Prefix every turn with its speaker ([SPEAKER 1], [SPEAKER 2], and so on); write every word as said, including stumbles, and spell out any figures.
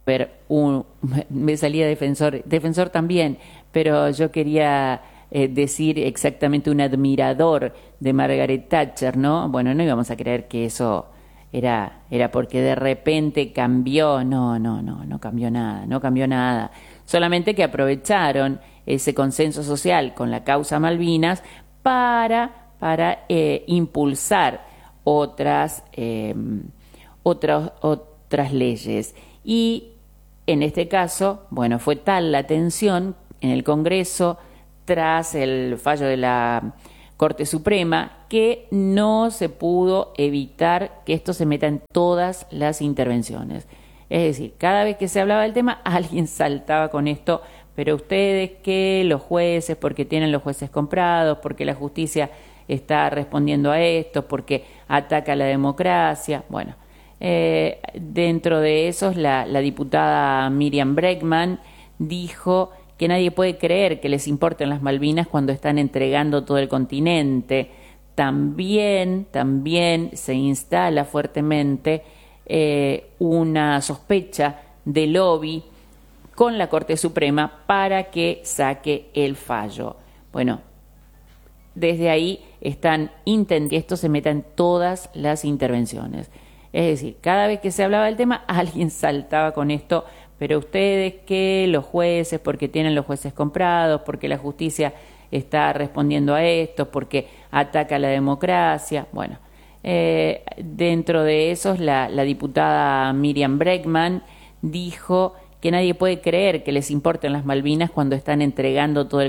[SPEAKER 1] ver, un, me salía defensor, defensor también, pero yo quería eh, decir exactamente un admirador de Margaret Thatcher, ¿no? Bueno, no íbamos a creer que eso era, era porque de repente cambió, no, no, no, no cambió nada, no cambió nada, solamente que aprovecharon ese consenso social con la causa Malvinas para, para eh, impulsar otras, eh, otras, otras leyes. Y en este caso, bueno, fue tal la tensión en el Congreso tras el fallo de la Corte Suprema que no se pudo evitar que esto se meta en todas las intervenciones. Es decir, cada vez que se hablaba del tema, alguien saltaba con esto, pero ustedes que los jueces, porque tienen los jueces comprados, porque la justicia está respondiendo a esto, porque ataca a la democracia, bueno. Eh, dentro de esos, la, la diputada Miriam Bregman dijo que nadie puede creer que les importen las Malvinas cuando están entregando todo el continente. También, también se instala fuertemente eh, una sospecha de lobby con la Corte Suprema para que saque el fallo. Bueno, desde ahí están intentando que esto se meta en todas las intervenciones. Es decir, cada vez que se hablaba del tema, alguien saltaba con esto, pero ustedes que los jueces, porque tienen los jueces comprados, porque la justicia está respondiendo a esto, porque ataca a la democracia, bueno. Eh, dentro de esos, la, la diputada Miriam Bregman dijo que nadie puede creer que les importen las Malvinas cuando están entregando todo el